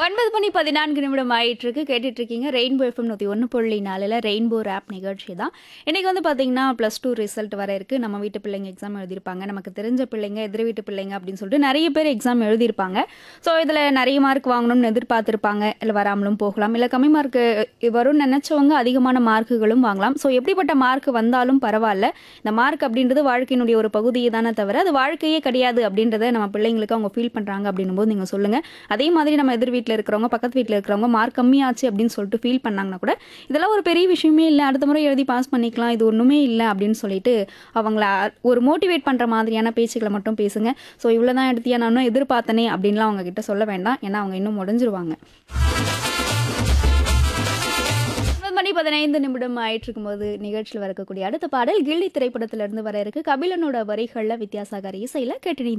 9:14 ஆயிட்டிருக்கு. கேட்டுட்டு இருக்கீங்க ரெயின்போ எஃப்எம் 101.4ல ரெயின்போ ரேப் நிகழ்ச்சி தான். இன்னைக்கு வந்து பார்த்தீங்கன்னா, +2 ரிசல்ட் வர இருக்கு. நம்ம வீட்டு பிள்ளைங்க எக்ஸாம் எழுதியிருப்பாங்க. நமக்கு தெரிஞ்ச பிள்ளைங்க, எதிர் வீட்டு பிள்ளைங்க அப்படின்னு சொல்லிட்டு நெறைய பேர் எக்ஸாம் எழுதியிருப்பாங்க. ஸோ, இதில நெறைய மார்க் வாங்கணும்னு எதிர்பார்த்திருப்பாங்க. இல்ல வராமலும் போகலாம். இல்ல கம்மி மார்க் வரும்னு நெனைச்சவங்க அதிகமான மார்க்குகளும் வாங்கலாம். ஸோ, எப்படிப்பட்ட மார்க் வந்தாலும் பரவால்ல. இந்த மார்க் அப்படின்றது வாழ்க்கையினுடைய ஒரு பகுதியே தானே தவிர, அது வாழ்க்கையே கிடையாது அப்படின்றத நம்ம பிள்ளைங்களுக்கு அவங்க ஃபீல் பண்றாங்க அப்படின்னும்போது நீங்க சொல்லுங்க. அதே மாதிரி நம்ம எதிர் வீட்ல இருக்கிறவங்க, பக்கத்து வீட்ல இருக்கிறவங்க மார்க் கம்மியாச்சு அப்படின்னு சொல்லிட்டு ஃபீல் பண்ணாங்கன்னா கூட, இதெல்லாம் ஒரு பெரிய விஷயமே இல்ல. அடுத்த முறை எழுதி பாஸ் பண்ணிக்கலாம். இது ஒண்ணுமே இல்ல அப்படின்னு சொல்லிட்டு அவங்கள ஒரு மோட்டிவேட் பண்ற மாதிரியான பேச்சுக்கள மட்டும் பேசுங்க. ஸோ இவ்வளோதான் எடுத்தியா நான் இன்னும் எதிர்பார்த்தனே அப்படின்லாம் அவங்க கிட்ட சொல்ல வேண்டாம். ஏன்னா அவங்க இன்னும் உடைஞ்சிருவாங்க. 9:15 ஆயிட்டிருக்கும்போது நிகழ்ச்சியில் வரக்கூடிய அடுத்த பாடல் கில்லி திரைப்படத்திலிருந்து வர இருக்கு. கபிலனோட வரிகள்ல வித்யாசாகர் இசையில கேட்டு